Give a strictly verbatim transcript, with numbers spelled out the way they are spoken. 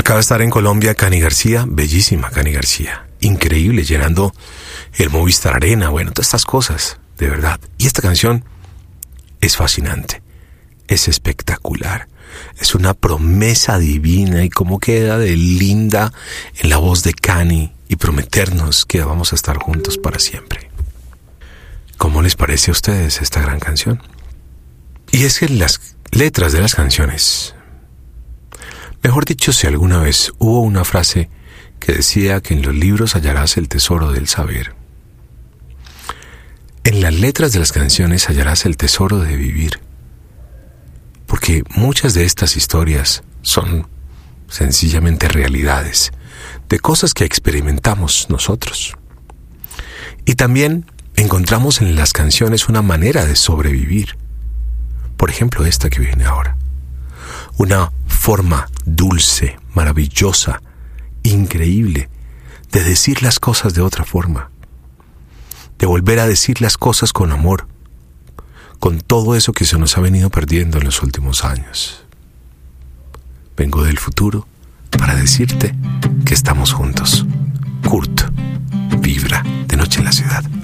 Acaba de estar en Colombia Cani García, bellísima Cani García, increíble, llenando el Movistar Arena, bueno, todas estas cosas, de verdad. Y esta canción es fascinante, es espectacular, es una promesa divina, y cómo queda de linda en la voz de Cani, y prometernos que vamos a estar juntos para siempre. ¿Cómo les parece a ustedes esta gran canción? Y es que las letras de las canciones, mejor dicho, si alguna vez hubo una frase que decía que en los libros hallarás el tesoro del saber, en las letras de las canciones hallarás el tesoro de vivir, porque muchas de estas historias son sencillamente realidades de cosas que experimentamos nosotros. Y también encontramos en las canciones una manera de sobrevivir. Por ejemplo, esta que viene ahora. Una forma dulce, maravillosa, increíble de decir las cosas de otra forma. De volver a decir las cosas con amor, con todo eso que se nos ha venido perdiendo en los últimos años. Vengo del futuro para decirte que estamos juntos. Kurt, Vibra, de Noche en la Ciudad.